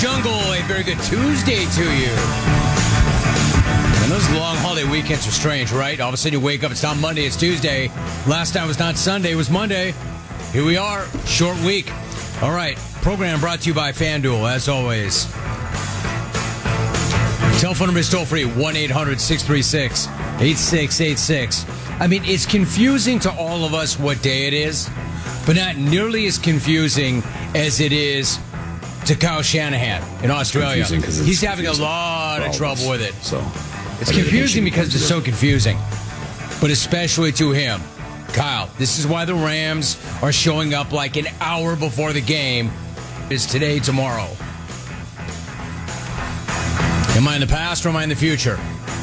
Jungle, a very good Tuesday to you. And those long holiday weekends are strange, right? All of a sudden you wake up, it's not Monday, it's Tuesday. Last time was not Sunday, it was Monday. Here we are, short week. All right, program brought to you by FanDuel, as always. Telephone number is toll free, 1-800-636-8686. I mean, it's confusing to all of us what day it is, but not nearly as confusing as it is to Kyle Shanahan in Australia. He's having a lot of trouble with it. So it's confusing because it's so confusing, but especially to him. Kyle, this is why the Rams are showing up like an hour before the game. Is today, tomorrow. Am I in the past or am I in the future?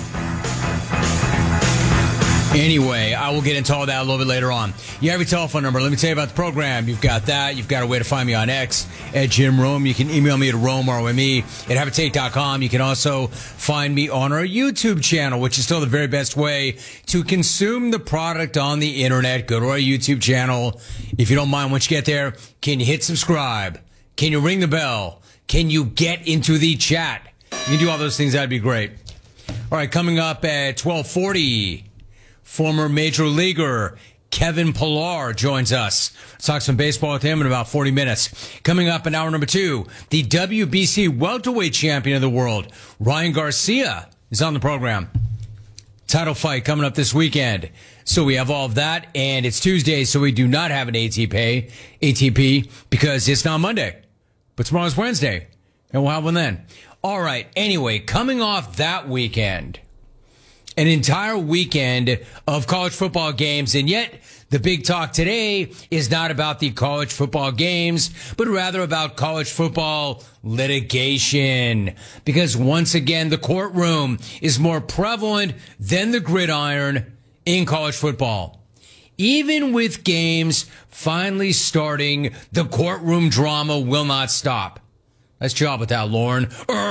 Anyway, I will get into all that a little bit later on. You have your telephone number. Let me tell you about the program. You've got that. You've got a way to find me on X at Jim Rome. You can email me at Rome, R-O-M-E, at Habitate.com. You can also find me on our YouTube channel, which is still the very best way to consume the product on the internet. Go to our YouTube channel. If you don't mind, once you get there, can you hit subscribe? Can you ring the bell? Can you get into the chat? You can do all those things. That'd be great. All right, coming up at 12:40. Former Major Leaguer Kevin Pillar joins us. Let's talk some baseball with him in about 40 minutes. Coming up in hour number 2, the WBC welterweight champion of the world, Ryan Garcia, is on the program. Title fight coming up this weekend. So we have all of that, and it's Tuesday, so we do not have an ATP because it's not Monday. But tomorrow's Wednesday, and we'll have one then. All right, anyway, coming off that weekend, an entire weekend of college football games, and yet the big talk today is not about the college football games, but rather about college football litigation. Because once again, the courtroom is more prevalent than the gridiron in college football. Even with games finally starting, the courtroom drama will not stop. Nice job with that, Lauren.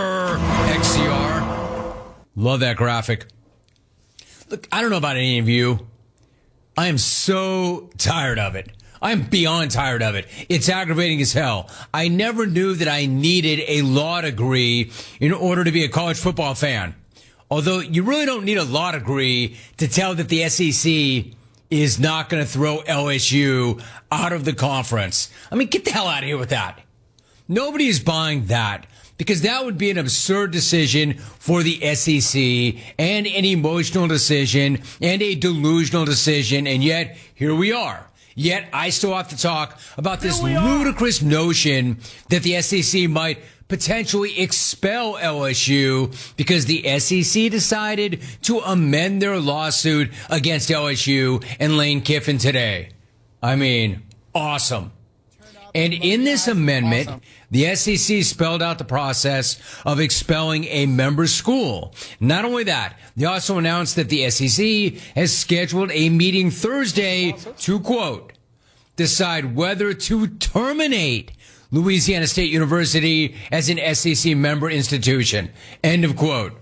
XCR. Love that graphic. Look, I don't know about any of you. I am so tired of it. I'm beyond tired of it. It's aggravating as hell. I never knew that I needed a law degree in order to be a college football fan. Although you really don't need a law degree to tell that the SEC is not going to throw LSU out of the conference. I mean, get the hell out of here with that. Nobody is buying that. Because that would be an absurd decision for the SEC and an emotional decision and a delusional decision. And yet, here we are. Yet, I still have to talk about this ludicrous notion that the SEC might potentially expel LSU because the SEC decided to amend their lawsuit against LSU and Lane Kiffin today. I mean, awesome. And in this amendment, the SEC spelled out the process of expelling a member school. Not only that, they also announced that the SEC has scheduled a meeting Thursday to, quote, decide whether to terminate Louisiana State University as an SEC member institution. End of quote.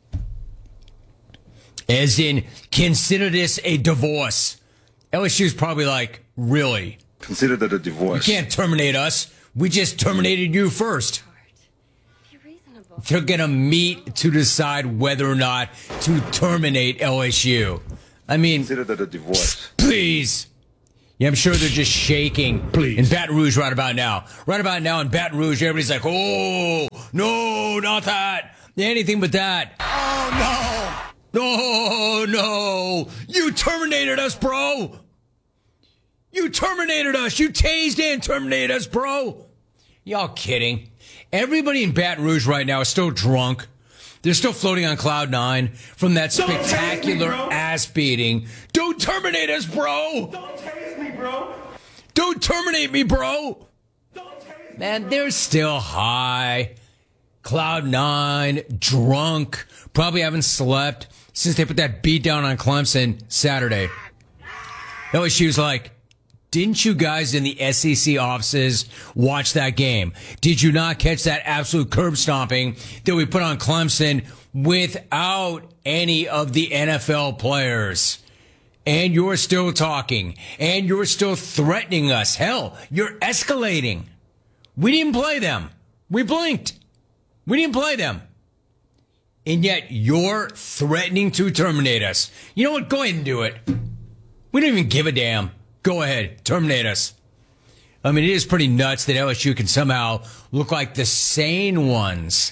As in, consider this a divorce. LSU's probably like, really? Consider that a divorce. You can't terminate us. We just terminated you first. They're going to meet to decide whether or not to terminate LSU. I mean, consider that a divorce. Please. Yeah, I'm sure they're just shaking in Baton Rouge right about now. Right about now in Baton Rouge, everybody's like, oh, no, not that. Anything but that. Oh, no. Oh, no. You terminated us, bro. You terminated us. You tased and terminated us, bro. Y'all kidding. Everybody in Baton Rouge right now is still drunk. They're still floating on cloud 9 from that spectacular ass beating. Don't terminate us, bro. Don't tase me, bro. Don't terminate me, bro. Man, they're still high. Cloud 9, drunk. Probably haven't slept since they put that beat down on Clemson Saturday. LSU's like, didn't you guys in the SEC offices watch that game? Did you not catch that absolute curb stomping that we put on Clemson without any of the NFL players? And you're still talking, and you're still threatening us. Hell, you're escalating. We didn't play them. We blinked. We didn't play them. And yet you're threatening to terminate us. You know what? Go ahead and do it. We don't even give a damn. Go ahead. Terminate us. I mean, it is pretty nuts that LSU can somehow look like the sane ones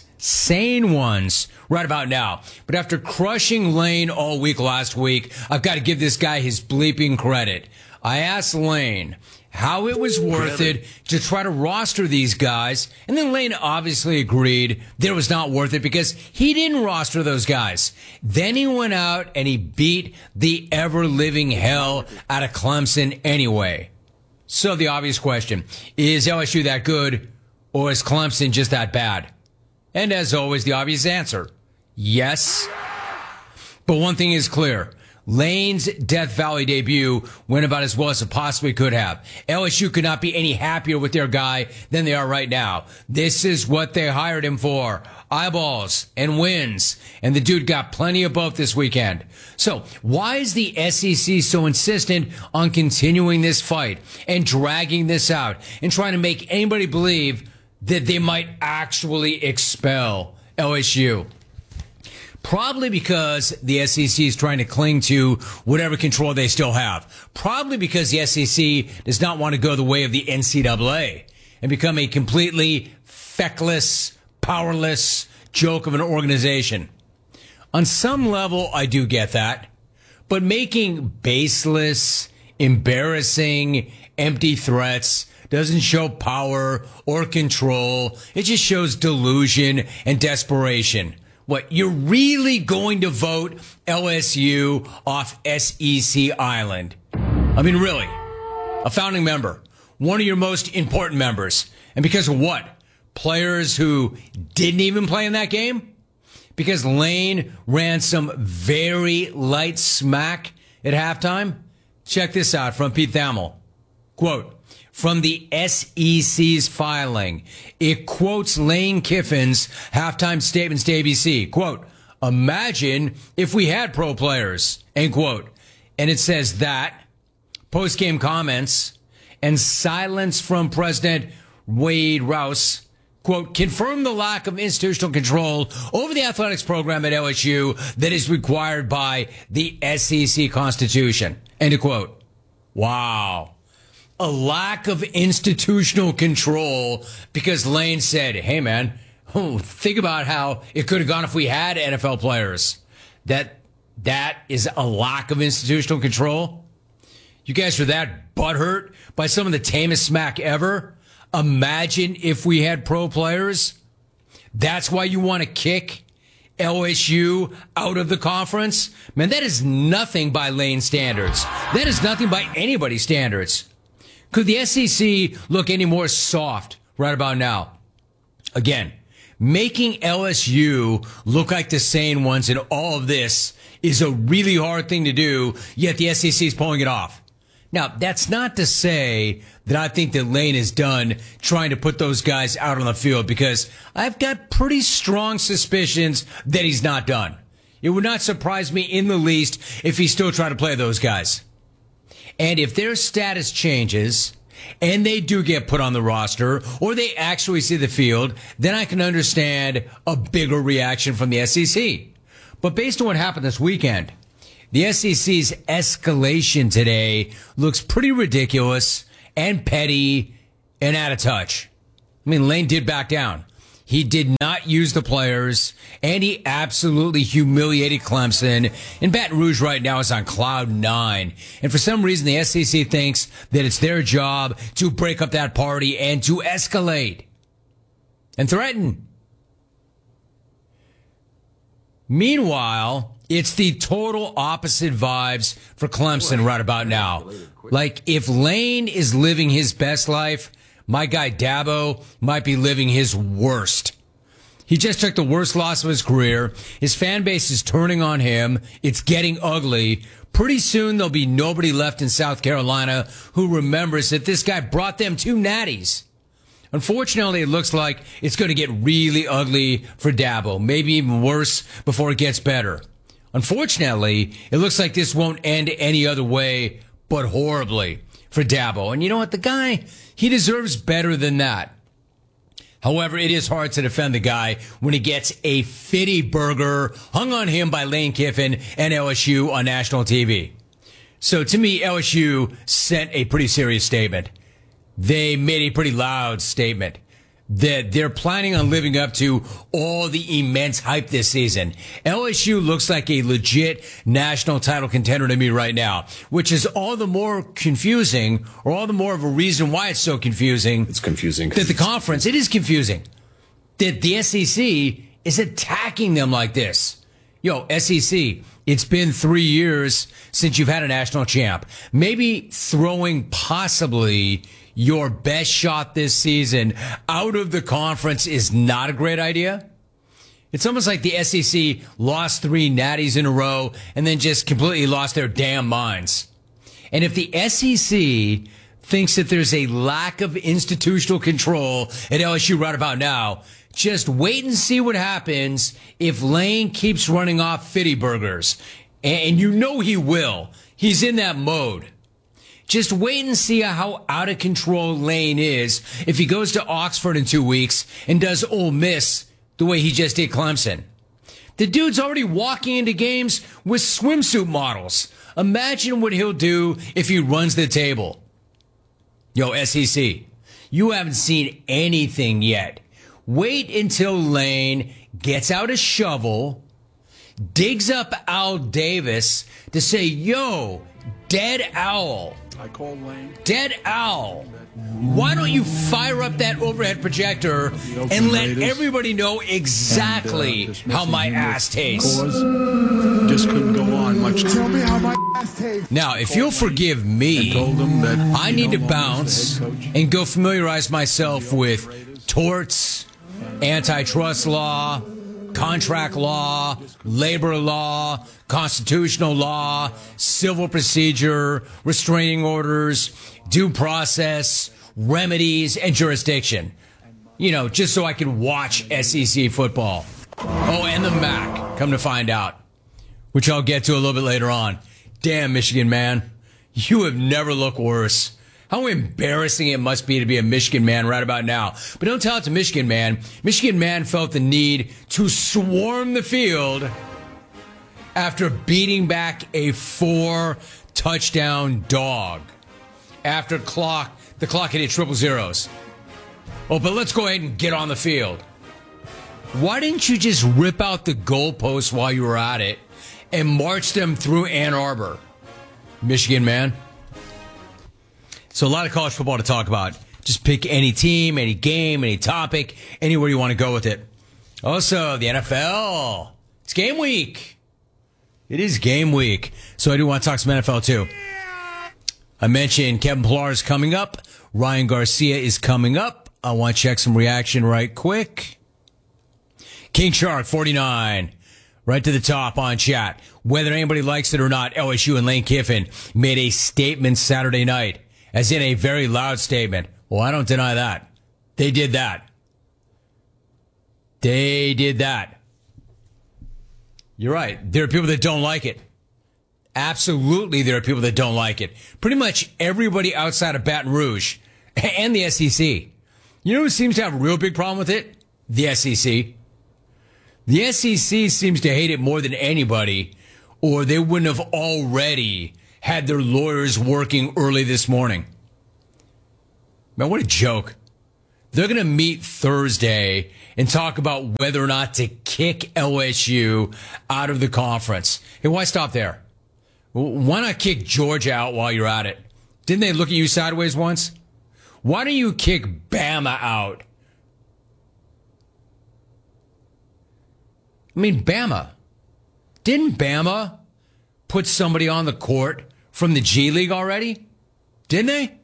right about now. But after crushing Lane all week last week, I've got to give this guy his bleeping credit. I asked Lane how it was worth it to try to roster these guys, and then Lane obviously agreed that it was not worth it because he didn't roster those guys. Then he went out and he beat the ever-living hell out of Clemson anyway. So the obvious question, is LSU that good, or is Clemson just that bad? And as always, the obvious answer, yes. But one thing is clear. Lane's Death Valley debut went about as well as it possibly could have. LSU could not be any happier with their guy than they are right now. This is what they hired him for. Eyeballs and wins. And the dude got plenty of both this weekend. So why is the SEC so insistent on continuing this fight and dragging this out and trying to make anybody believe that they might actually expel LSU? Probably because the SEC is trying to cling to whatever control they still have. Probably because the SEC does not want to go the way of the NCAA and become a completely feckless, powerless joke of an organization. On some level, I do get that. But making baseless, embarrassing, empty threats doesn't show power or control. It just shows delusion and desperation. What, you're really going to vote LSU off SEC Island? I mean, really? A founding member, one of your most important members. And because of what? Players who didn't even play in that game? Because Lane ran some very light smack at halftime? Check this out from Pete Thamel. Quote, from the SEC's filing, it quotes Lane Kiffin's halftime statements to ABC. Quote, imagine if we had pro players, end quote. And it says that post-game comments and silence from President Wade Rouse, quote, confirm the lack of institutional control over the athletics program at LSU that is required by the SEC Constitution, end quote. Wow. A lack of institutional control because Lane said, hey, man, think about how it could have gone if we had NFL players. That is a lack of institutional control. You guys are that butthurt by some of the tamest smack ever. Imagine if we had pro players. That's why you want to kick LSU out of the conference? Man, that is nothing by Lane standards. That is nothing by anybody's standards. Could the SEC look any more soft right about now? Again, making LSU look like the sane ones in all of this is a really hard thing to do, yet the SEC is pulling it off. Now, that's not to say that I think that Lane is done trying to put those guys out on the field, because I've got pretty strong suspicions that he's not done. It would not surprise me in the least if he's still trying to play those guys. And if their status changes and they do get put on the roster or they actually see the field, then I can understand a bigger reaction from the SEC. But based on what happened this weekend, the SEC's escalation today looks pretty ridiculous and petty and out of touch. I mean, Lane did back down. He did not use the players, and he absolutely humiliated Clemson. And Baton Rouge right now is on cloud 9. And for some reason, the SEC thinks that it's their job to break up that party and to escalate and threaten. Meanwhile, it's the total opposite vibes for Clemson right about now. Like, if Lane is living his best life, my guy Dabo might be living his worst. He just took the worst loss of his career. His fan base is turning on him. It's getting ugly. Pretty soon there'll be nobody left in South Carolina who remembers that this guy brought them 2 natties. Unfortunately, it looks like it's going to get really ugly for Dabo, maybe even worse before it gets better. Unfortunately, it looks like this won't end any other way but horribly for Dabo. And you know what? The guy, he deserves better than that. However, it is hard to defend the guy when he gets a fitty burger hung on him by Lane Kiffin and LSU on national TV. So to me, LSU sent a pretty serious statement. They made a pretty loud statement that they're planning on living up to all the immense hype this season. LSU looks like a legit national title contender to me right now, which is all the more confusing, or all the more of a reason why it's so confusing. It's confusing. That the conference, it is confusing. That the SEC is attacking them like this. Yo, SEC, it's been 3 years since you've had a national champ. Maybe throwing possibly your best shot this season out of the conference is not a great idea. It's almost like the SEC lost 3 natties in a row and then just completely lost their damn minds. And if the SEC thinks that there's a lack of institutional control at LSU right about now, just wait and see what happens if Lane keeps running off fitty burgers. And you know he will. He's in that mode. Just wait and see how out of control Lane is if he goes to Oxford in 2 weeks and does Ole Miss the way he just did Clemson. The dude's already walking into games with swimsuit models. Imagine what he'll do if he runs the table. Yo, SEC, you haven't seen anything yet. Wait until Lane gets out a shovel, digs up Al Davis to say, yo, dead owl. I call Lane. Dead owl. Why don't you fire up that overhead projector and let everybody know exactly how my ass tastes? Just couldn't go on much. Tell me how my ass tastes. Now, if you'll forgive me, Told them that I need to bounce and go familiarize myself with torts, antitrust law, contract law, labor law, constitutional law, civil procedure, restraining orders, due process, remedies, and jurisdiction. You know, just so I can watch SEC football. Oh, and the MAC, come to find out, which I'll get to a little bit later on. Damn, Michigan man, you have never looked worse. How embarrassing it must be to be a Michigan man right about now. But don't tell it to Michigan man. Michigan man felt the need to swarm the field after beating back a 4-touchdown dog. After the clock hit triple zeros. Oh, but let's go ahead and get on the field. Why didn't you just rip out the goalposts while you were at it and march them through Ann Arbor? Michigan man. So a lot of college football to talk about. Just pick any team, any game, any topic, anywhere you want to go with it. Also, the NFL. It's game week. It is game week. So I do want to talk some NFL too. I mentioned Kevin Pillar is coming up. Ryan Garcia is coming up. I want to check some reaction right quick. King Shark 49. Right to the top on chat. Whether anybody likes it or not, LSU and Lane Kiffin made a statement Saturday night. As in a very loud statement. Well, I don't deny that. They did that. They did that. You're right. There are people that don't like it. Absolutely, there are people that don't like it. Pretty much everybody outside of Baton Rouge and the SEC. You know who seems to have a real big problem with it? The SEC. The SEC seems to hate it more than anybody, or they wouldn't have already had their lawyers working early this morning. Man, what a joke. They're going to meet Thursday and talk about whether or not to kick LSU out of the conference. Hey, why stop there? Why not kick Georgia out while you're at it? Didn't they look at you sideways once? Why don't you kick Bama out? I mean, Bama. Didn't Bama put somebody on the court from the G League already? Didn't they?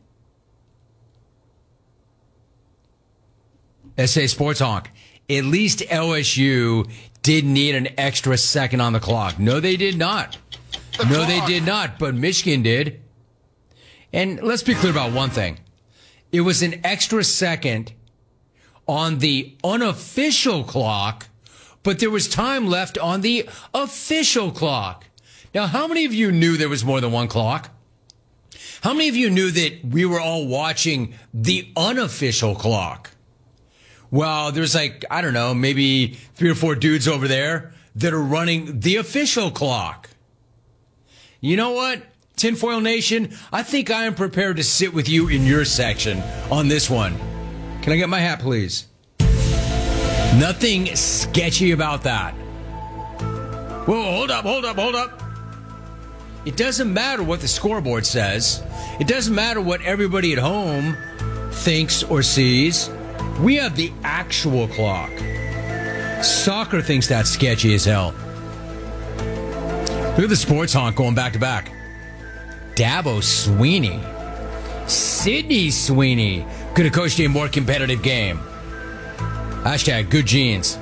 SA Sports Honk. At least LSU did need an extra second on the clock. No, they did not. No, they did not, but Michigan did. And let's be clear about one thing. It was an extra second on the unofficial clock, but there was time left on the official clock. Now, how many of you knew there was more than one clock? How many of you knew that we were all watching the unofficial clock? Well, there's like, I don't know, maybe 3 or 4 dudes over there that are running the official clock. You know what? Tinfoil Nation, I think I am prepared to sit with you in your section on this one. Can I get my hat, please? Nothing sketchy about that. Whoa, hold up. It doesn't matter what the scoreboard says. It doesn't matter what everybody at home thinks or sees. We have the actual clock. Soccer thinks that's sketchy as hell. Look at the sports honk going back to back. Dabo Sweeney. Sydney Sweeney could have coached a more competitive game. Hashtag good genes.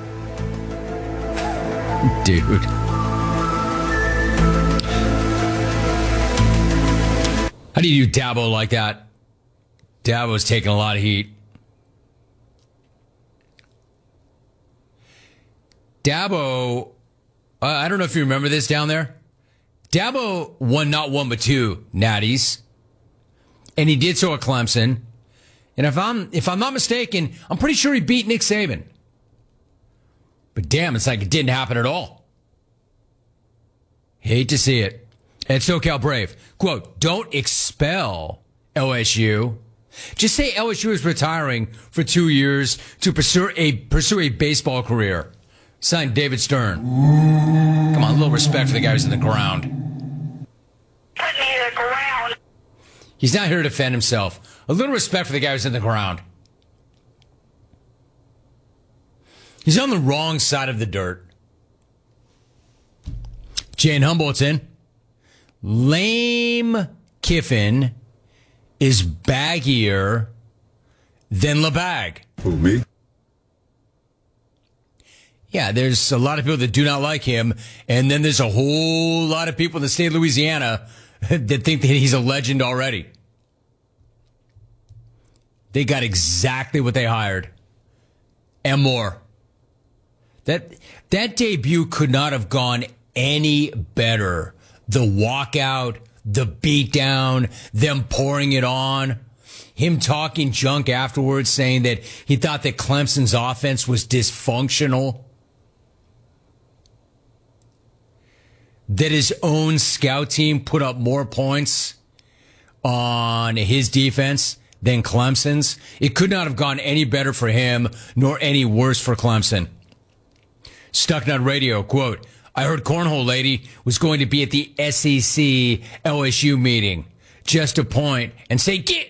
Dude. How do you do Dabo like that? Dabo's taking a lot of heat. Dabo, I don't know if you remember this down there. Dabo won not 1 but 2 natties, and he did so at Clemson. And if I'm not mistaken, I'm pretty sure he beat Nick Saban. But damn, it's like it didn't happen at all. Hate to see it. At SoCal Brave, quote, don't expel LSU. Just say LSU is retiring for 2 years to pursue a baseball career. Signed, David Stern. Come on, a little respect for the guy who's in the ground. Put me in the ground. He's not here to defend himself. A little respect for the guy who's in the ground. He's on the wrong side of the dirt. Jane Humboldt's in. Lame Kiffin is baggier than LeBag. Who, me? Yeah, there's a lot of people that do not like him, and then there's a whole lot of people in the state of Louisiana that think that he's a legend already. They got exactly what they hired. And more. That debut could not have gone any better. The walkout, the beatdown, them pouring it on, him talking junk afterwards, saying that he thought that Clemson's offense was dysfunctional, that his own scout team put up more points on his defense than Clemson's. It could not have gone any better for him, nor any worse for Clemson. Stucknut Radio, quote, I heard Cornhole Lady was going to be at the SEC LSU meeting. Just to point and say, get.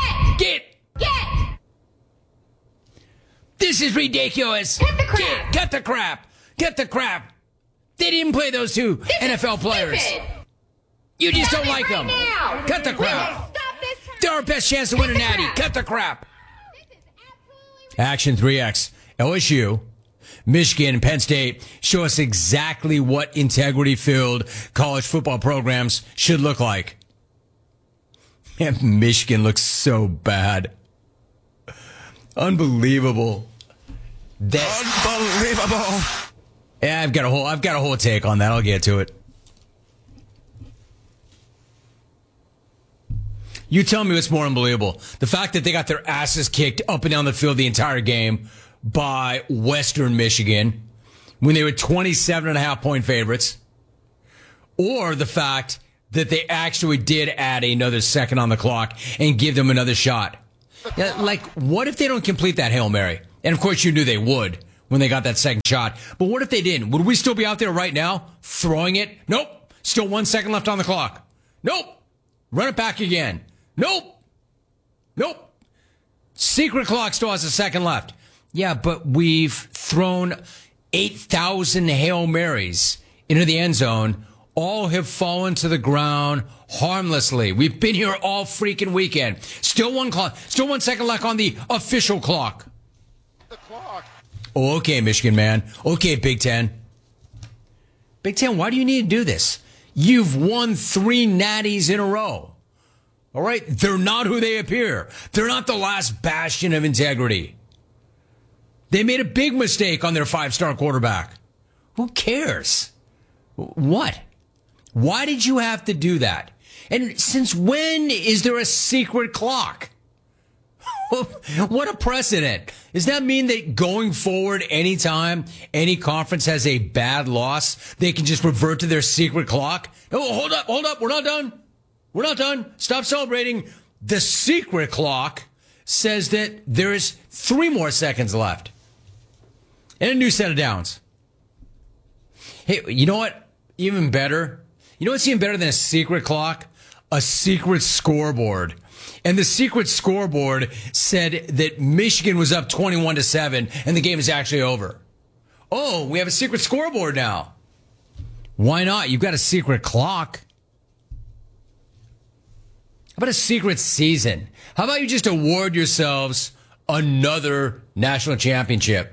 This is ridiculous. Cut the crap. They didn't play those 2 NFL players. Stupid. You just Stop don't like right them. now. Cut the crap. Stop this. They're our best chance to win a natty. Cut the crap. Action 3X. LSU, Michigan, and Penn State show us exactly what integrity-filled college football programs should look like. And Michigan looks so bad. Unbelievable. Unbelievable. Yeah, I've got a whole take on that. I'll get to it. You tell me what's more unbelievable. The fact that they got their asses kicked up and down the field the entire game by Western Michigan when they were 27.5-point favorites, or the fact that they actually did add another second on the clock and give them another shot. Like, what if they don't complete that Hail Mary? And of course you knew they would when they got that second shot. But what if they didn't? Would we still be out there right now throwing it? Nope. Still 1 second left on the clock. Nope. Run it back again. Nope. Secret clock still has a second left. Yeah, but we've thrown 8,000 Hail Marys into the end zone. All have fallen to the ground harmlessly. We've been here all freaking weekend. Still 1 second left on the official clock. The clock. Oh, okay, Michigan man. Okay, Big Ten. Big Ten, why do you need to do this? You've won 3 natties in a row. All right? They're not who they appear. They're not the last bastion of integrity. They made a big mistake on their 5-star quarterback. Who cares? What? Why did you have to do that? And since when is there a secret clock? What a precedent. Does that mean that going forward, anytime any conference has a bad loss, they can just revert to their secret clock? Oh, hold up. We're not done. Stop celebrating. The secret clock says that there is 3 more seconds left. And a new set of downs. Hey, you know what? Even better. You know what's even better than a secret clock? A secret scoreboard. And the secret scoreboard said that Michigan was up 21-7 and the game is actually over. Oh, we have a secret scoreboard now. Why not? You've got a secret clock. How about a secret season? How about you just award yourselves another national championship?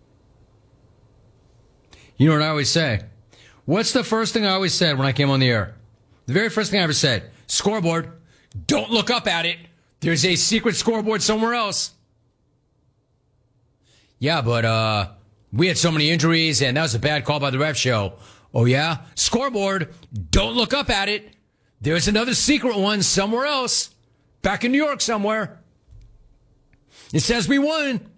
You know what I always say? What's the first thing I always said when I came on the air? The very first thing I ever said, scoreboard. Don't look up at it. There's a secret scoreboard somewhere else. Yeah, but we had so many injuries, and that was a bad call by the ref show. Oh, yeah? Scoreboard. Don't look up at it. There's another secret one somewhere else. Back in New York somewhere. It says we won.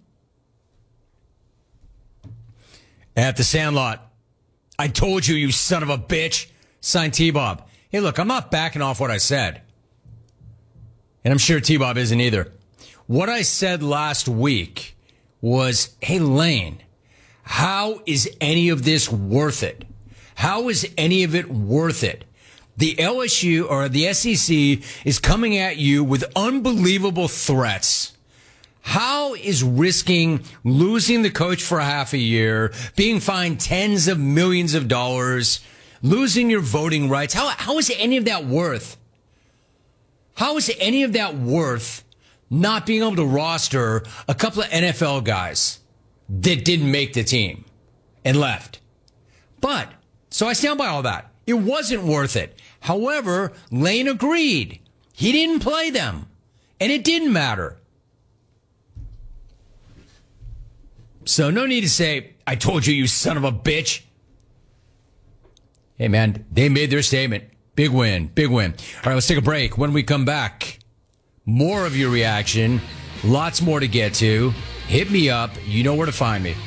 At the Sandlot. I told you, you son of a bitch. Signed T-Bob. Hey, look, I'm not backing off what I said. And I'm sure T-Bob isn't either. What I said last week was, hey, Lane, how is any of this worth it? How is any of it worth it? The LSU or the SEC is coming at you with unbelievable threats. How is risking losing the coach for half a year, being fined tens of millions of dollars, losing your voting rights, how is any of that worth? How is any of that worth not being able to roster a couple of NFL guys that didn't make the team and left? But, so I stand by all that. It wasn't worth it. However, Lane agreed. He didn't play them. And it didn't matter. So no need to say, I told you, you son of a bitch. Hey, man, they made their statement. Big win, big win. All right, let's take a break. When we come back, more of your reaction. Lots more to get to. Hit me up. You know where to find me.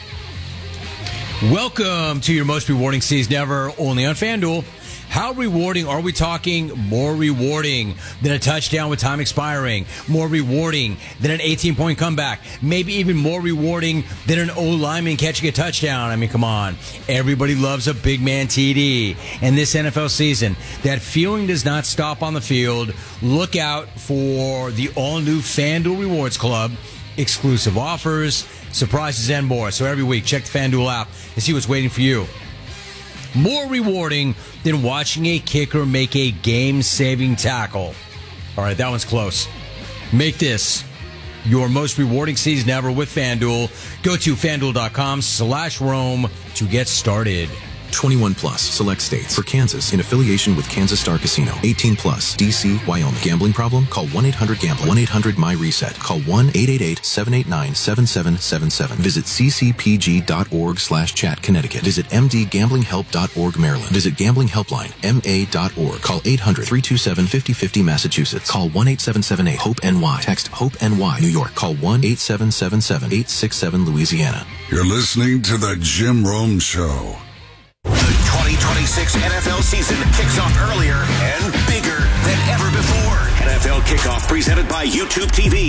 Welcome to your most rewarding season ever, only on FanDuel. How rewarding are we talking? More rewarding than a touchdown with time expiring. More rewarding than an 18-point comeback. Maybe even more rewarding than an O-lineman catching a touchdown. I mean, come on. Everybody loves a big man TD. And this NFL season, that feeling does not stop on the field. Look out for the all-new FanDuel Rewards Club. Exclusive offers, surprises, and more. So every week, check the FanDuel app and see what's waiting for you. More rewarding than watching a kicker make a game-saving tackle. All right, that one's close. Make this your most rewarding season ever with FanDuel. Go to FanDuel.com/Rome to get started. 21 plus, select states. For Kansas, in affiliation with Kansas Star Casino. 18 plus, D.C., Wyoming. Gambling problem? Call 1-800-GAMBLER. 1-800-MY-RESET. Call 1-888-789-7777. Visit ccpg.org/chat, Connecticut. Visit mdgamblinghelp.org, Maryland. Visit Gambling Helpline, ma.org. Call 800-327-5050, Massachusetts. Call 1-8778-HOPE-NY. Text HOPE-NY, New York. Call 1-8777-867, Louisiana. You're listening to The Jim Rome Show. The 2026 NFL season kicks off earlier and bigger than ever before. NFL Kickoff presented by YouTube TV.